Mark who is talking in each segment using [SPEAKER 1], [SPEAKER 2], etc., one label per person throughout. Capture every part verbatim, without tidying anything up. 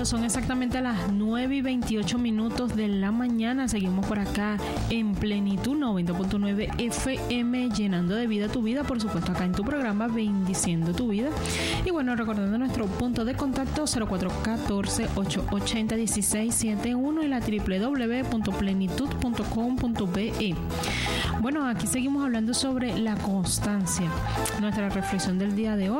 [SPEAKER 1] son exactamente las nueve y veintiocho minutos de la mañana. Seguimos por acá en Plenitud noventa punto nueve F M, llenando de vida tu vida, por supuesto, acá en tu programa Bendiciendo tu Vida. Y bueno, recordando nuestro punto de contacto cero cuatro uno cuatro, ocho ocho cero, uno seis siete uno y la doble u doble u doble u punto plenitud punto com punto be. Bueno, aquí seguimos hablando sobre la constancia, nuestra reflexión del día de hoy.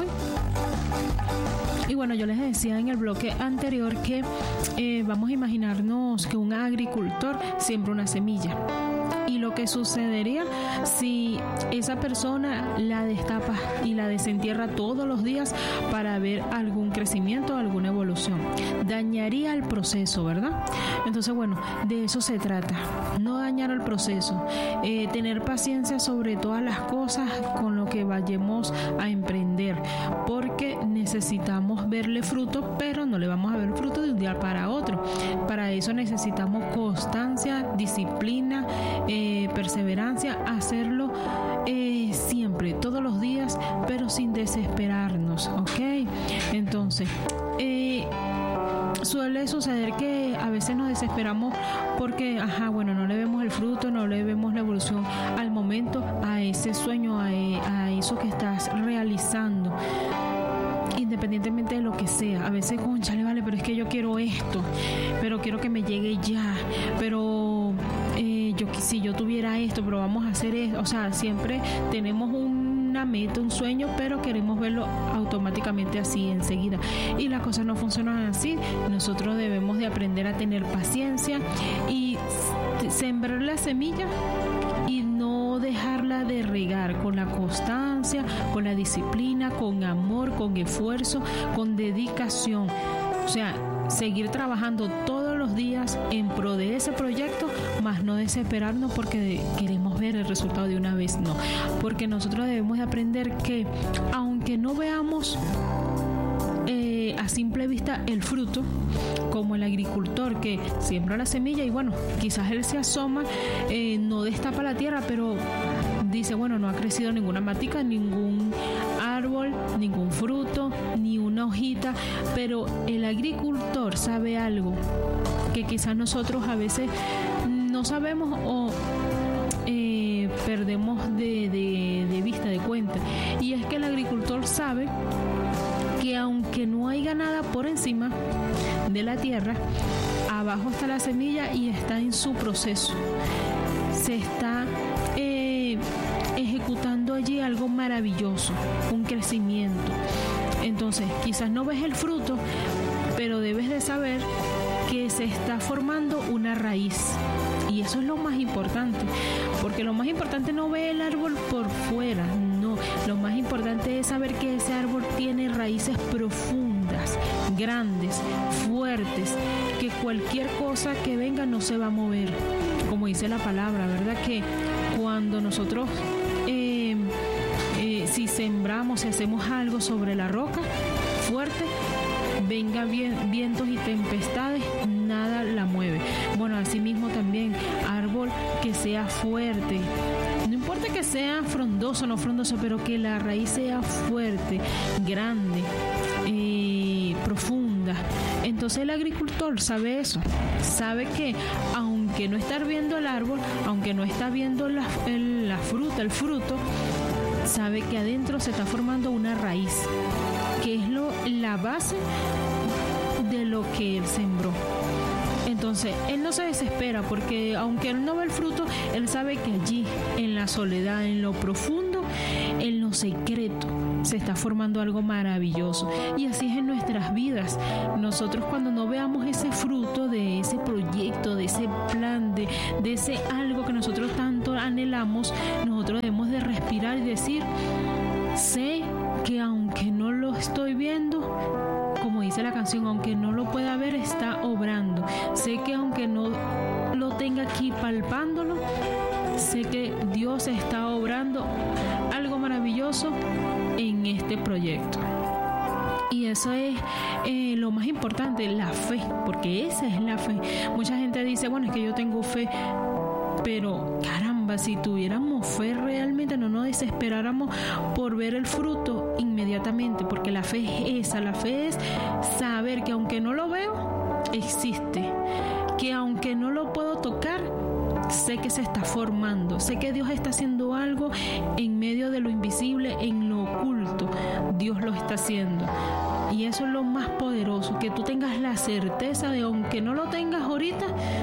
[SPEAKER 1] Y bueno, yo les decía en el bloque anterior que eh, vamos a imaginarnos que un agricultor siembra una semilla. Y lo que sucedería si esa persona la destapa y la desentierra todos los días para ver algún crecimiento, alguna evolución. Dañaría el proceso, ¿verdad? Entonces, bueno, de eso se trata. No dañar el proceso. Eh, tener paciencia sobre todas las cosas con lo que vayamos a emprender. Porque necesitamos verle fruto, pero no le vamos a ver fruto de un día para otro. Para eso necesitamos constancia, disciplina, eh, perseverancia, hacerlo eh, siempre, todos los días, pero sin desesperarnos, ¿ok? Entonces, eh, suele suceder que a veces nos desesperamos porque, ajá, bueno, no le vemos el fruto, no le vemos la evolución al momento, a ese sueño, a, a eso que estás realizando. Independientemente de lo que sea, a veces, conchale, vale, pero es que yo quiero esto, pero quiero que me llegue ya, pero eh, yo si yo tuviera esto, pero vamos a hacer esto, o sea, siempre tenemos una meta, un sueño, pero queremos verlo automáticamente así, enseguida, y las cosas no funcionan así. Nosotros debemos de aprender a tener paciencia y sembrar la semilla y no dejarla de regar con la constancia, con la disciplina, con amor, con esfuerzo, con dedicación. O sea, seguir trabajando todos los días en pro de ese proyecto, más no desesperarnos porque queremos ver el resultado de una vez, no. Porque nosotros debemos de aprender que, aunque no veamos Eh, a simple vista el fruto, como el agricultor que siembra la semilla y bueno, quizás él se asoma, eh, no destapa la tierra, pero dice, bueno, no ha crecido ninguna matica, ningún árbol, ningún fruto, ni una hojita, pero el agricultor sabe algo que quizás nosotros a veces no sabemos o eh, perdemos de, de, de vista, de cuenta, y es que el agricultor sabe que aunque no haya nada por encima de la tierra, abajo está la semilla y está en su proceso. Se está eh, ejecutando allí algo maravilloso, un crecimiento. Entonces, quizás no ves el fruto, pero debes de saber que se está formando una raíz. Y eso es lo más importante, porque lo más importante no ve el árbol por fuera, no. Lo más importante es saber que ese árbol tiene raíces profundas, grandes, fuertes, que cualquier cosa que venga no se va a mover. Como dice la palabra, ¿verdad? Que cuando nosotros, eh, eh, si sembramos, si hacemos algo sobre la roca fuerte, venga bien, vientos y tempestades, nada la mueve. Bueno, así mismo también, árbol que sea fuerte, no importa que sea frondoso o no frondoso, pero que la raíz sea fuerte, grande, eh, profunda. Entonces el agricultor sabe eso, sabe que aunque no está viendo el árbol, aunque no está viendo la, el, la fruta, el fruto, sabe que adentro se está formando una raíz, que es lo, la base de lo que él sembró. Entonces, él no se desespera porque aunque él no ve el fruto, él sabe que allí, en la soledad, en lo profundo, en lo secreto, se está formando algo maravilloso. Y así es en nuestras vidas. Nosotros, cuando no veamos ese fruto de ese proyecto, de ese plan, de, de ese algo que nosotros tanto anhelamos, nosotros debemos de respirar y decir, sé que aunque no lo estoy viendo, como dice la canción, aunque no lo pueda ver, está obrando. Sé que aunque no lo tenga aquí palpándolo, sé que Dios está obrando algo maravilloso en este proyecto. Y eso es eh, lo más importante, la fe, porque esa es la fe. Mucha gente dice, bueno, es que yo tengo fe, pero caramba, caramba, si tuviéramos fe realmente no nos desesperáramos por ver el fruto inmediatamente, porque la fe es esa, la fe es saber que aunque no lo veo, existe, que aunque no lo puedo tocar, sé que se está formando, sé que Dios está haciendo algo en medio de lo invisible, en lo oculto, Dios lo está haciendo. Y eso es lo más poderoso, que tú tengas la certeza de, aunque no lo tengas ahorita,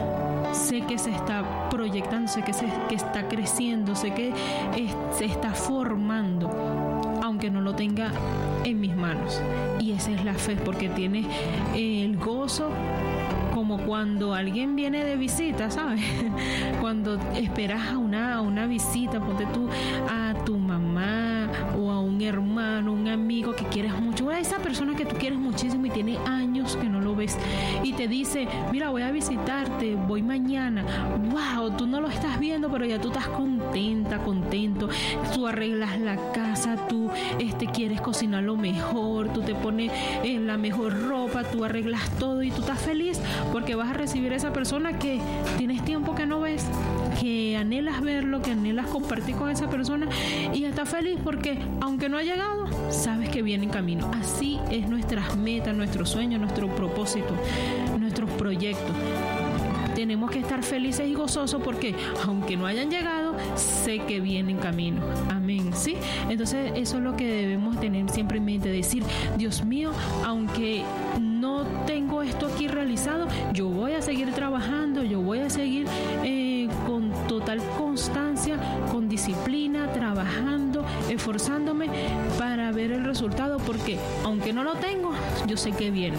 [SPEAKER 1] sé que se está proyectando, sé que, se, que está creciendo, sé que es, se está formando, aunque no lo tenga en mis manos. Y esa es la fe, porque tienes eh, el gozo, como cuando alguien viene de visita, ¿sabes? Cuando esperas a una, a una visita, ponte tú a tu mamá o a un hermano, un amigo que quieres mucho, a esa persona que tú quieres muchísimo y tiene años que no lo ves, y te dice, mira, voy a visitarte, voy mañana. Wow, tú no lo estás viendo, pero ya tú estás contenta, contento, tú arreglas la casa, tú este, quieres cocinar lo mejor, tú te pones en la mejor ropa, tú arreglas todo y tú estás feliz porque vas a recibir a esa persona que tienes tiempo que no ves, que anhelas verlo, que anhelas compartir con esa persona, y estás feliz porque aunque no ha llegado, sabes que viene en camino. Así es nuestras metas, nuestros sueños, nuestro propósito, nuestros proyectos. Tenemos que estar felices y gozosos porque aunque no hayan llegado, sé que vienen en camino. Amén, ¿sí? Entonces eso es lo que debemos tener siempre en mente, decir, Dios mío, aunque no tengo esto aquí realizado, yo voy a seguir trabajando, yo voy a seguir eh, con total constancia, con disciplina, trabajando, esforzándome para ver el resultado, porque aunque no lo tengo, yo sé que viene.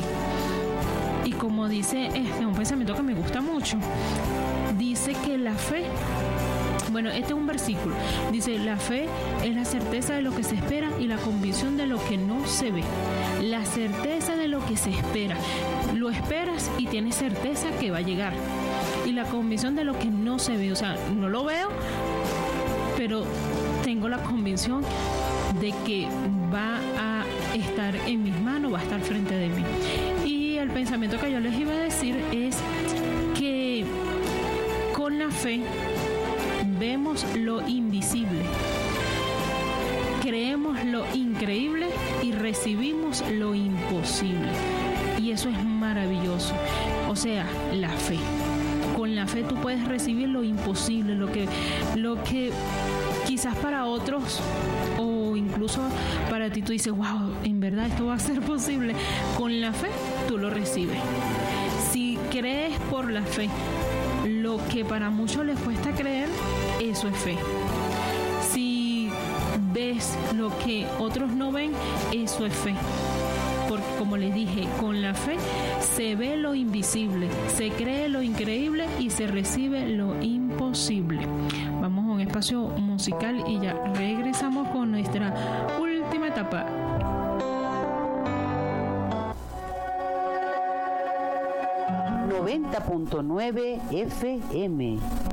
[SPEAKER 1] Y como dice, este un pensamiento que me gusta mucho, dice que la fe, bueno, este es un versículo, dice, la fe es la certeza de lo que se espera y la convicción de lo que no se ve. La certeza de lo que se espera, lo esperas y tienes certeza que va a llegar. Y la convicción de lo que no se ve, o sea, no lo veo, pero tengo la convicción de que va a estar en mis manos, va a estar frente de mí. Y el pensamiento que yo les iba a decir es que con la fe vemos lo invisible, creemos lo increíble y recibimos lo imposible. Y eso es maravilloso. O sea, la fe. Con la fe tú puedes recibir lo imposible, lo que, lo que quizás para otros o incluso para ti tú dices, wow, en verdad esto va a ser posible. Con la fe tú lo recibes. Si crees por la fe lo que para muchos les cuesta creer, eso es fe. Si ves lo que otros no ven, eso es fe. Porque como les dije, con la fe se ve lo invisible, se cree lo increíble y se recibe lo imposible. Vamos a un espacio musical y ya regresamos con nuestra última etapa.
[SPEAKER 2] noventa punto nueve F M